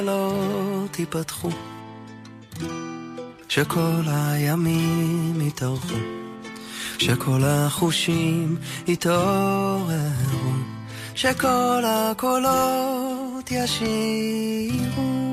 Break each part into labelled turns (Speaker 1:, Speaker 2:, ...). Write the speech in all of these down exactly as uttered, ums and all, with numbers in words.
Speaker 1: לא תיפתחו, שכל הימים יתארכו, שכל החושים יתעוררו, שכל הקולות ישירו.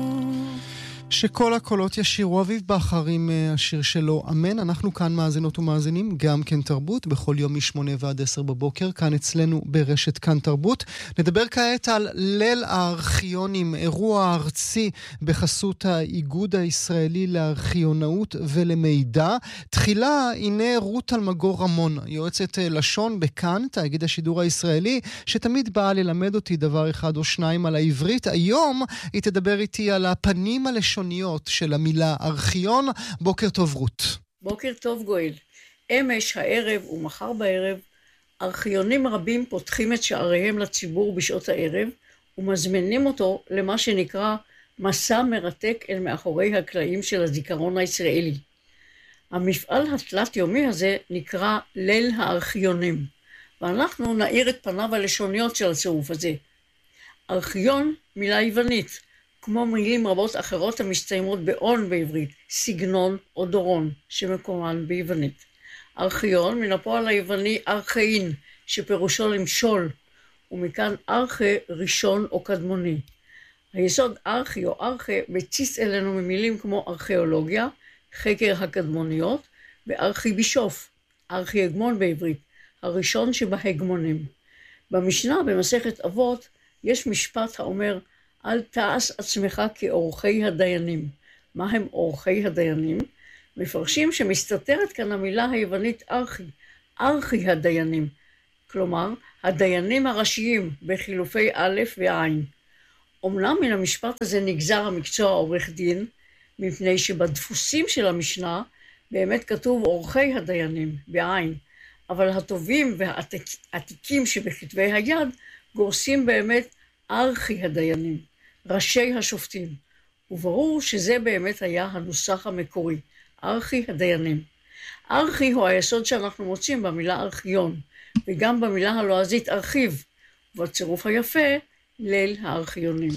Speaker 2: שכל הקולות ישירו. אביב בחר עם השיר שלו אמן. אנחנו כאן מאזינות ומאזינים גם כן תרבות בכל יום משמונה ועד עשר בבוקר כאן אצלנו ברשת כאן תרבות. נדבר כעת על ליל הארכיונים, אירוע ארצי בחסות האיגוד הישראלי לארכיונאות ולמידע. תחילה הנה רות אלמגור רמון, יועצת לשון בכאן, תאגיד השידור הישראלי, שתמיד באה ללמד אותי דבר אחד או שניים על העברית. היום היא תדבר איתי על הפנים הלשוניות של המילה ארכיון. בוקר טוב רות.
Speaker 3: בוקר טוב גואל. אמש הערב ומחר בערב ארכיונים רבים פותחים את שעריהם לציבור בשעות הערב ומזמינים אותו למה שנקרא מסע מרתק אל מאחורי הקלעים של הזיכרון הישראלי. המפעל התלת יומי הזה נקרא ליל הארכיונים, ואנחנו נאיר את פניו הלשוניות של הצירוף הזה. ארכיון מילה יוונית, כמו מילים רבות אחרות המסתיימות באון בעברית, סגנון או דורון, שמקומן ביוונית. ארכיון מן הפועל היווני ארכאין, שפירושו למשול, ומכאן ארכי ראשון או קדמוני. היסוד ארכי או ארכי מציץ אלינו ממילים כמו ארכיאולוגיה, חקר הקדמוניות, וארכי בישוף, ארכי הגמון בעברית, הראשון שבהגמונים. במשנה במסכת אבות יש משפט האומר, אל תעש עצמך כאורחי הדיינים. מה הם אורחי הדיינים? מפרשים שמסתתרת כאן המילה היוונית ארכי, ארכי הדיינים. כלומר, הדיינים הראשיים בחילופי א' ועין. אומנם מן המשפט הזה נגזר המקצוע עורך דין, מפני שבדפוסים של המשנה באמת כתוב אורחי הדיינים בעין, אבל הטובים והעתיקים שבכתבי היד גורסים באמת ארכי הדיינים, ראשי השופטים, וברור שזה באמת היה הנוסח המקורי, ארכי הדיינים. ארכי הוא היסוד שאנחנו מוצאים במילה ארכיון, וגם במילה הלועזית ארכיב, ובצירוף היפה, ליל הארכיונים.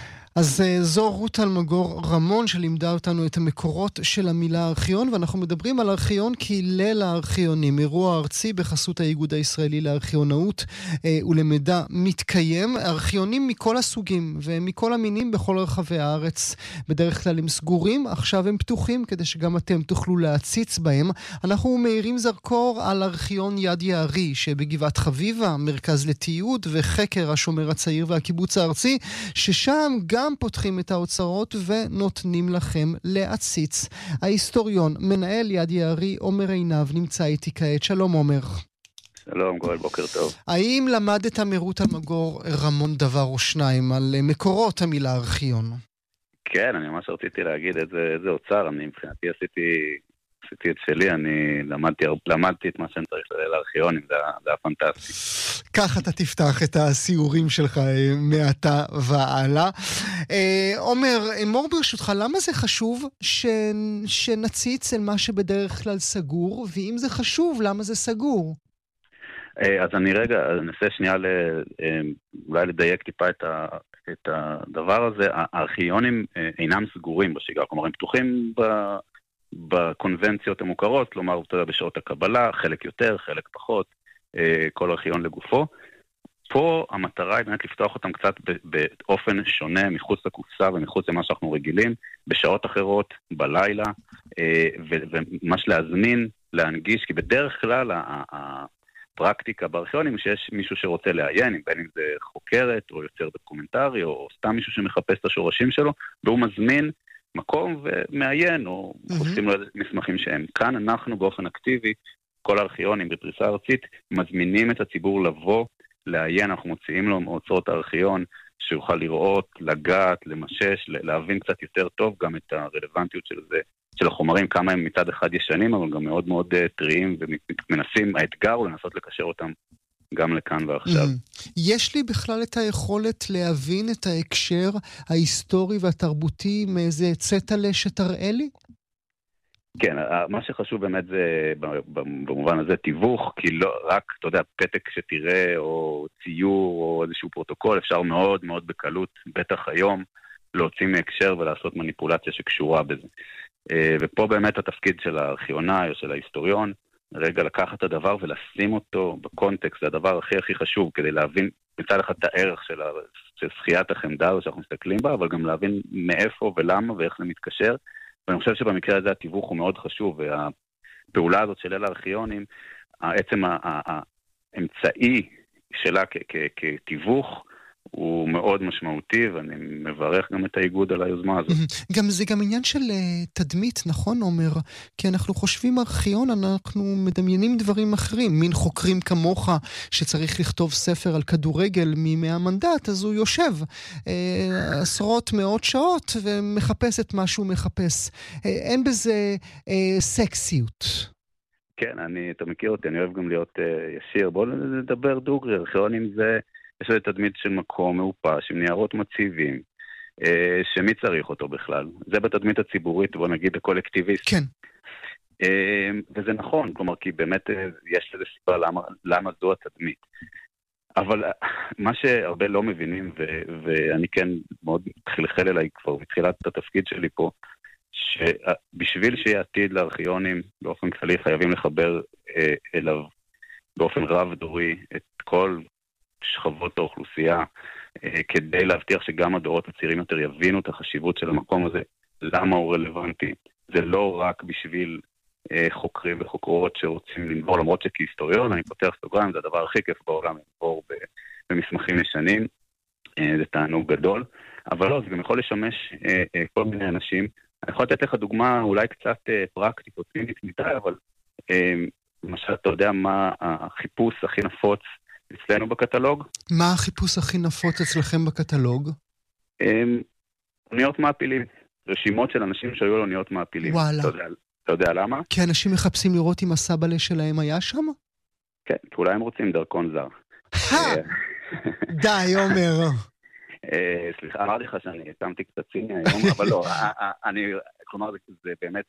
Speaker 2: אז זו רות אלמגור רמון שלימדה אותנו את המקורות של המילה ארכיון, ואנחנו מדברים על ארכיון כי ליל הארכיונים, אירוע ארצי בחסות האיגוד הישראלי לארכיונאות אה, ולמידע מתקיים. ארכיונים מכל הסוגים ומכל המינים בכל רחבי הארץ, בדרך כלל הם סגורים, עכשיו הם פתוחים כדי שגם אתם תוכלו להציץ בהם. אנחנו מאירים זרקור על ארכיון יד יערי שבגבעת חביבה, מרכז לתיעוד וחקר השומר הצעיר והקיבוץ הארצי, ששם גם גם פותחים את האוצרות ונותנים לכם להציץ. ההיסטוריון, מנהל יד יערי, עומר עינב, נמצא איתי כעת. שלום עומר.
Speaker 4: שלום גואל, בוקר טוב.
Speaker 2: האם למדת מרות אלמגור רמון דבר או שניים על מקורות המילה ארכיון?
Speaker 4: כן, אני ממש רציתי להגיד איזה, איזה אוצר. אני מבחינתי עשיתי, עשיתי את שלי, אני למדתי, למדתי את מה שאני צריך לארכיונים, זה, זה הפנטסטי.
Speaker 2: כך אתה תפתח את הסיורים שלך מעתה והלאה. עומר, אמור ברשותך, למה זה חשוב ש... שנציץ אל מה שבדרך כלל סגור, ואם זה חשוב, למה זה סגור?
Speaker 4: אז אני רגע, ננסה שנייה ל... אולי לדייק טיפה את, ה... את הדבר הזה. הארכיונים אינם סגורים בשגרה, כלומר הם פתוחים ב... בקונבנציות המוכרות, כלומר בשעות הקבלה, חלק יותר, חלק פחות, כל ארכיון לגופו. פה המטרה היא באמת לפתוח אותם קצת באופן שונה, מחוץ לקופסה ומחוץ למה שאנחנו רגילים, בשעות אחרות, בלילה, וממש להזמין, להנגיש, כי בדרך כלל הפרקטיקה בארכיונים שיש מישהו שרוצה לעיין, בין אם זה חוקרת או יוצר דוקומנטרי, או סתם מישהו שמחפש את השורשים שלו, והוא מזמין מקום ומעיין, או עושים לו מסמכים שהם. כאן אנחנו באופן אקטיבי, כל הארכיונים בפריסה ארצית, מזמינים את הציבור לבוא, לעיין, אנחנו מוציאים לו מאוצרות הארכיון, שיוכל לראות, לגעת, למשש, להבין קצת יותר טוב גם את הרלוונטיות של זה, של החומרים, כמה הם מצד אחד ישנים, אבל גם מאוד מאוד טריים, ומנסים, האתגר הוא לנסות לקשר אותם גם לכאן ועכשיו.
Speaker 2: יש לי בכלל את היכולת להבין את ההקשר ההיסטורי והתרבותי מאיזה צטלה שתראה לי?
Speaker 4: כן, מה שחשוב באמת זה במובן הזה תיווך, כי לא רק, אתה יודע, פתק שתראה או ציור או איזשהו פרוטוקול, אפשר מאוד מאוד בקלות, בטח היום, להוציא מהקשר ולעשות מניפולציה שקשורה בזה. ופה באמת התפקיד של הארכיונאי או של ההיסטוריון, רגע לקחת את הדבר ולשים אותו בקונטקסט, זה הדבר הכי הכי חשוב, כדי להבין מצד אחד את הערך של, של שחיית החמדה שאנחנו מסתכלים בה, אבל גם להבין מאיפה ולמה ואיך זה מתקשר, ואני חושב שבמקרה הזה התיווך הוא מאוד חשוב, והפעולה הזאת של אלה הארכיונים, עצם האמצעי שלה כתיווך, הוא מאוד משמעותי, ואני מברך גם את האיגוד על היוזמה הזאת.
Speaker 2: גם זה גם עניין של תדמית, נכון, עומר? כי אנחנו חושבים ארכיון, אנחנו מדמיינים דברים אחרים. מין חוקרים כמוך שצריך לכתוב ספר על כדורגל מימי המנדט, אז הוא יושב אה, עשרות מאות שעות ומחפש את מה שהוא מחפש. אה, אין בזה אה, סקסיות.
Speaker 4: כן, אני, אתה מכיר אותי, אני אוהב גם להיות אה, ישיר. בואו נדבר דוגרי, ארכיונים זה... יש לזה תדמית של מקום מאופש, עם ניירות מציבים, אה, שמי צריך אותו בכלל. זה בתדמית הציבורית, בוא נגיד, הקולקטיביסט.
Speaker 2: כן.
Speaker 4: אה, וזה נכון, כלומר, כי באמת אה, יש לזה סיבה למה, למה זו התדמית. אבל אה, מה שהרבה לא מבינים, ו- ואני כן מאוד חלחל אליי כבר מתחילת התפקיד שלי פה, שבשביל שיהיה עתיד לארכיונים, באופן כללי חייבים לחבר אה, אליו באופן רב דורי את כל שכבות האוכלוסייה, אה, כדי להבטיח שגם הדורות הצעירים יותר יבינו את החשיבות של המקום הזה, למה הוא רלוונטי. זה לא רק בשביל אה, חוקרים וחוקרות שרוצים לנבור, למרות שכהיסטוריון, אני פותח סוגריים, זה הדבר הכי כיף בעולם, לנבור במסמכים ישנים, אה, זה תענוג גדול, אבל לא, זה גם יכול לשמש אה, אה, כל מיני אנשים. אני יכול לתת לך דוגמה אולי קצת אה, פרקטית או צינית מדי, אבל אה, למשל, אתה יודע מה החיפוש הכי נפוץ אצלנו בקטלוג?
Speaker 2: מה החיפוש הכי נפוץ אצלכם בקטלוג?
Speaker 4: אוניות מעפילים. רשימות של אנשים שהיו לו אוניות מעפילים.
Speaker 2: וואלה.
Speaker 4: אתה יודע, אתה יודע למה?
Speaker 2: כי אנשים מחפשים לראות אם הסבאלה שלהם היה שם?
Speaker 4: כן, כי אולי הם רוצים דרכון זר.
Speaker 2: די, עומר.
Speaker 4: סליחה, אמרתי לך שאני שמתי קצת ציני היום, אבל לא, אני, כלומר, זה באמת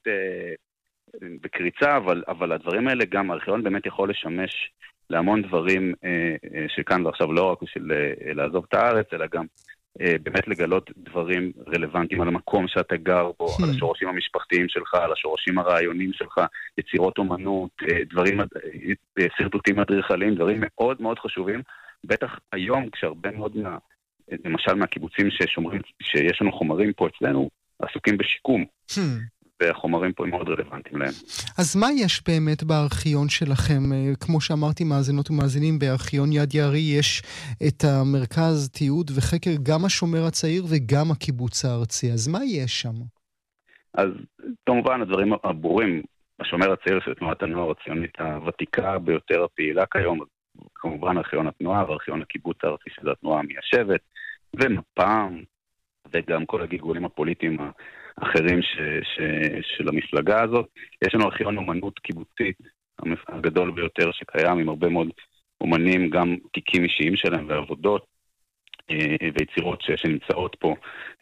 Speaker 4: בקריצה, אבל, אבל הדברים האלה גם, הארכיון באמת יכול לשמש להמון דברים אה, אה, שכאן ועכשיו לא רק בשביל אה, לעזוב את הארץ, אלא גם אה, באמת לגלות דברים רלוונטיים על המקום שאתה גר בו, על השורשים המשפחתיים שלך, על השורשים הרעיוניים שלך, יצירות אומנות, אה, דברים, אה, סרטוטים אדריכליים, דברים מאוד מאוד חשובים. בטח היום, כשהרבה מאוד מה, למשל מהקיבוצים ששומרים, שיש לנו חומרים פה אצלנו, עסוקים בשיקום. והחומרים פה הם מאוד רלוונטיים להם.
Speaker 2: אז מה יש באמת בארכיון שלכם? כמו שאמרתי, מאזינות ומאזינים, בארכיון יד יערי יש את המרכז תיעוד וחקר, גם השומר הצעיר וגם הקיבוץ הארצי. אז מה יש שם?
Speaker 4: אז כמובן הדברים הברורים, השומר הצעיר של תנועת הנוער הציונית הוותיקה ביותר הפעילה כיום, כמובן ארכיון התנועה וארכיון הקיבוץ הארצי של התנועה המיישבת, ומפ"ם, וגם כל הגיגולים הפוליטיים האחרים ש, ש, של המפלגה הזאת. יש לנו ארכיון אומנות קיבוצית הגדול ביותר שקיים, עם הרבה מאוד אומנים, גם תיקים אישיים שלהם ועבודות ויצירות ש, שנמצאות פה.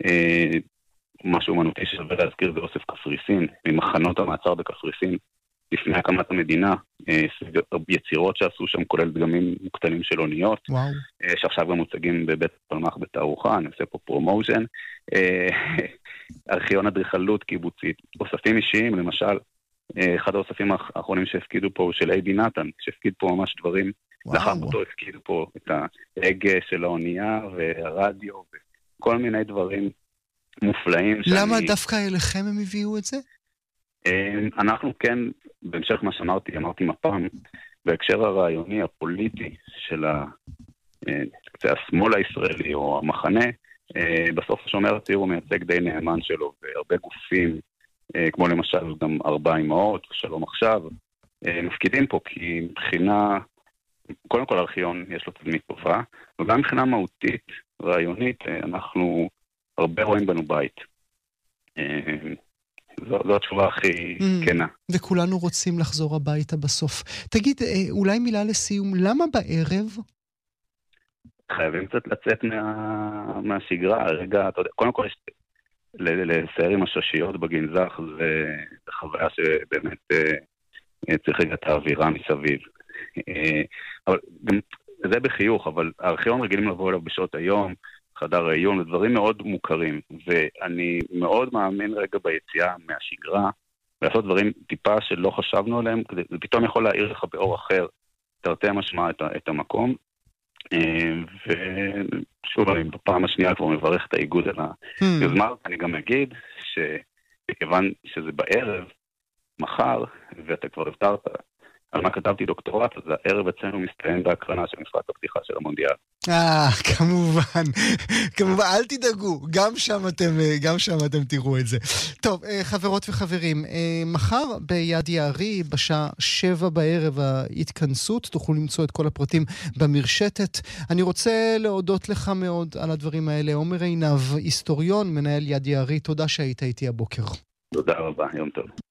Speaker 4: משהו אומנותי ששווה להזכיר זה אוסף קפריסין, ממחנות המעצר בקפריסין, לפני הקמת המדינה, יצירות שעשו שם, כולל דגמים מוקטנים של אוניות,
Speaker 2: וואו.
Speaker 4: שעכשיו גם מוצגים בבית פלמח בתערוכה, אני עושה פה פרומושן, ארכיון אדריכלות קיבוצית, אוספים אישיים, למשל, אחד האוספים האחרונים שהפקידו פה הוא של אייבי נתן, שהפקיד פה ממש דברים, לאחר אותו הפקידו פה את ההגה של האונייה והרדיו, וכל מיני דברים מופלאים.
Speaker 2: למה שאני... דווקא אליכם הם הביאו את זה?
Speaker 4: אנחנו כן, בהמשך מה שאמרתי, אמרתי מפ"ם, בהקשר הרעיוני, הפוליטי של השמאל הישראלי או המחנה, בסוף השומר הצעיר הוא מייצג די נאמן שלו, והרבה גופים, כמו למשל גם ארבע אמהות, שלום עכשיו, מפקידים פה, כי מבחינה, קודם כל הארכיון יש לו תדמית טובה, וגם מבחינה מהותית, רעיונית, אנחנו הרבה רואים בנו בית. זו, זו התשובה הכי כנה.
Speaker 2: וכולנו רוצים לחזור הביתה בסוף. תגיד, אולי מילה לסיום, למה בערב?
Speaker 4: חייבים קצת לצאת מה, מהשגרה. רגע, אתה יודע, קודם כל, לסייר עם השושיות בגנזך, זה חוויה שבאמת צריך רגע את האווירה מסביב. אבל, זה בחיוך, אבל הארכיון רגילים לבוא אליו בשעות היום, חדר העיון, ודברים מאוד מוכרים. ואני מאוד מאמין רגע ביציאה מהשגרה, ולעשות דברים טיפה שלא חשבנו עליהם, זה פתאום יכול להאיר לך באור אחר, תרתי משמע את, את המקום. ושוב, אני בפעם השנייה כבר מברך את האיגוד על היוזמה. אני גם אגיד שכיוון שזה בערב, מחר, ואתה כבר הבטרת על מה כתבתי דוקטורט, אז הערב אצלנו מסתיים בהקרנה של משחק הפתיחה של המונדיאל.
Speaker 2: אה, כמובן, כמובן, אל תדאגו, גם שם אתם, גם שם אתם תראו את זה. טוב, חברות וחברים, מחר ביד יערי, בשעה שבע בערב ההתכנסות, תוכלו למצוא את כל הפרטים במרשתת. אני רוצה להודות לך מאוד על הדברים האלה. עומר עינב, היסטוריון, מנהל יד יערי, תודה שהיית איתי הבוקר.
Speaker 4: תודה רבה, יום טוב.